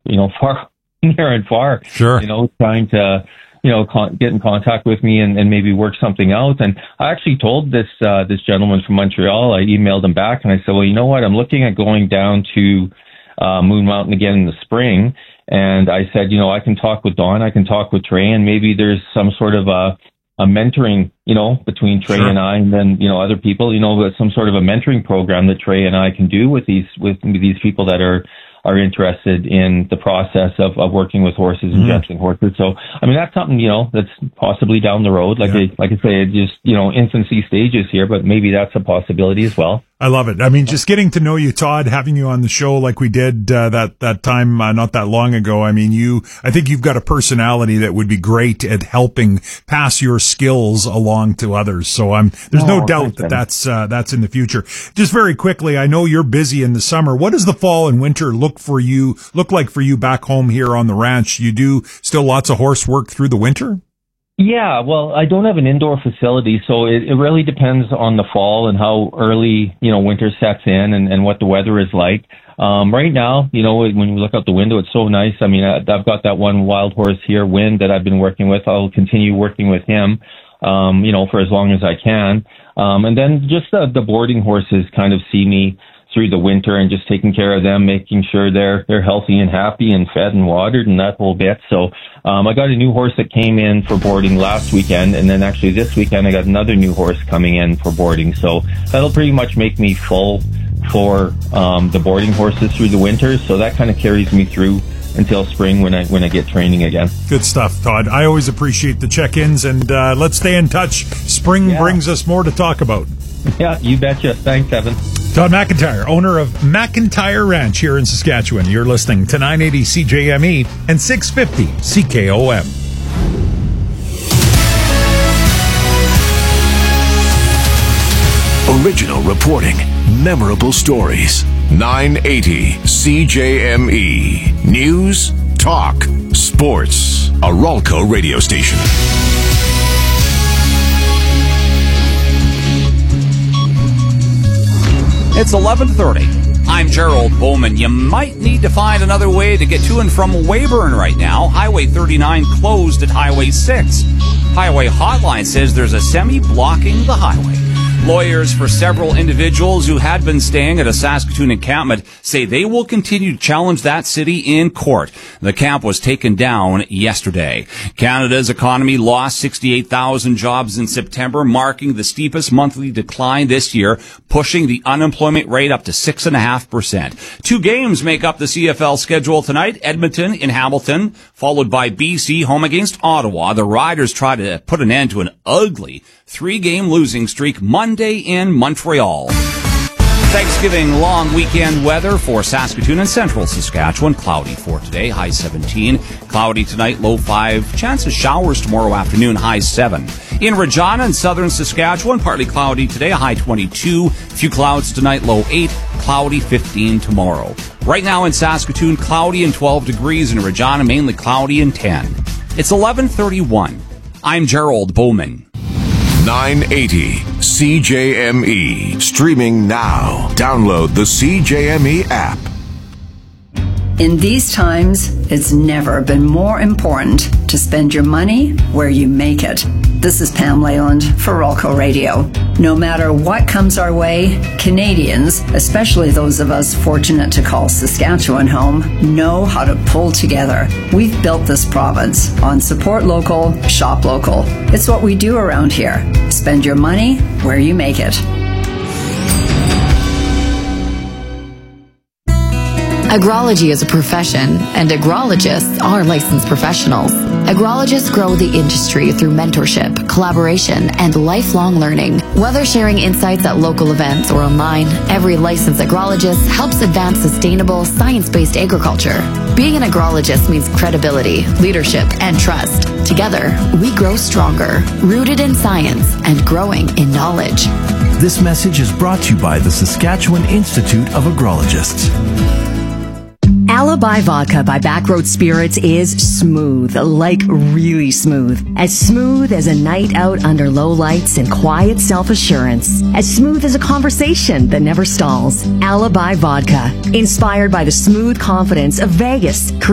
far near and far. Sure. Trying to get in contact with me and maybe work something out. And I actually told this gentleman from Montreal, I emailed him back and I said, well, you know what? I'm looking at going down to Moon Mountain again in the spring. And I said, I can talk with Don, I can talk with Trey, and maybe there's some sort of a mentoring, between Trey Sure. and I, and then, other people, some sort of a mentoring program that Trey and I can do with these people that are interested in the process of working with horses and gentling horses. So, I mean, that's something, that's possibly down the road. Like I say, it's just, infancy stages here, but maybe that's a possibility as well. I love it. I mean, just getting to know you, Todd, having you on the show like we did that time not that long ago. I mean, I think you've got a personality that would be great at helping pass your skills along to others. So there's no doubt that's in the future. Just very quickly, I know you're busy in the summer. What does the fall and winter look like for you back home here on the ranch? You do still lots of horse work through the winter? Yeah, well, I don't have an indoor facility, so it really depends on the fall and how early, winter sets in and what the weather is like. Right now, when you look out the window, it's so nice. I mean, I've got that one wild horse here, Wind, that I've been working with. I'll continue working with him, for as long as I can. And then just the boarding horses kind of see me through the winter and just taking care of them, making sure they're healthy and happy and fed and watered and that whole bit. So I got a new horse that came in for boarding last weekend, and then actually this weekend I got another new horse coming in for boarding. So that'll pretty much make me full for the boarding horses through the winter. So that kind of carries me through until spring when I get training again. Good stuff, Todd. I always appreciate the check-ins, and let's stay in touch. Spring brings us more to talk about. Yeah, you betcha. Thanks, Evan. Todd McIntyre, owner of McIntyre Ranch here in Saskatchewan. You're listening to 980 CJME and 650 CKOM. Original reporting, memorable stories. 980 CJME. News, talk, sports. A Ralco radio station. It's 11:30. I'm Gerald Bowman. You might need to find another way to get to and from Weyburn right now. Highway 39 closed at Highway 6. Highway Hotline says there's a semi blocking the highway. Lawyers for several individuals who had been staying at a Saskatoon encampment say they will continue to challenge that city in court. The camp was taken down yesterday. Canada's economy lost 68,000 jobs in September, marking the steepest monthly decline this year, pushing the unemployment rate up to 6.5%. 2 games make up the CFL schedule tonight. Edmonton in Hamilton, followed by BC home against Ottawa. The Riders try to put an end to an ugly 3-game losing streak Monday in Montreal. Thanksgiving long weekend weather for Saskatoon and central Saskatchewan. Cloudy for today, high 17. Cloudy tonight, low 5. Chance of showers tomorrow afternoon, high 7. In Regina and southern Saskatchewan, partly cloudy today, a high 22. Few clouds tonight, low 8. Cloudy 15 tomorrow. Right now in Saskatoon, cloudy and 12 degrees. In Regina, mainly cloudy and 10. It's 11:31. I'm Gerald Bowman. 980 CJME. Streaming now. Download the CJME app. In these times, it's never been more important to spend your money where you make it. This is Pam Leyland for Ralco Radio. No matter what comes our way, Canadians, especially those of us fortunate to call Saskatchewan home, know how to pull together. We've built this province on support local, shop local. It's what we do around here. Spend your money where you make it. Agrology is a profession, and agrologists are licensed professionals. Agrologists grow the industry through mentorship, collaboration, and lifelong learning. Whether sharing insights at local events or online, every licensed agrologist helps advance sustainable, science-based agriculture. Being an agrologist means credibility, leadership, and trust. Together, we grow stronger, rooted in science and growing in knowledge. This message is brought to you by the Saskatchewan Institute of Agrologists. Alibi Vodka by Backroad Spirits is smooth, like really smooth. As smooth as a night out under low lights and quiet self-assurance. As smooth as a conversation that never stalls. Alibi Vodka, inspired by the smooth confidence of Vegas.